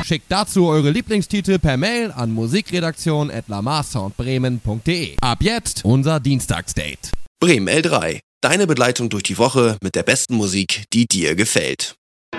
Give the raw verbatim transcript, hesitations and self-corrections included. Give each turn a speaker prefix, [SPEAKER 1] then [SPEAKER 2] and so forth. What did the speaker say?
[SPEAKER 1] Schickt dazu eure Lieblingstitel per Mail an musikredaktion at lamarsoundbremen punkt de. Ab jetzt unser Dienstagsdate.
[SPEAKER 2] Bremen L drei. Deine Begleitung durch die Woche mit der besten Musik, die dir gefällt.